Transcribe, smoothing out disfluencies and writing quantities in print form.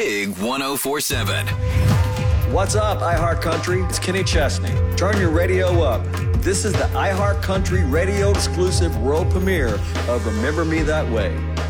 Big 104.7. What's up, iHeartCountry? It's Kenny Chesney. Turn your radio up. This is the iHeartCountry radio exclusive world premiere of Remember Me That Way.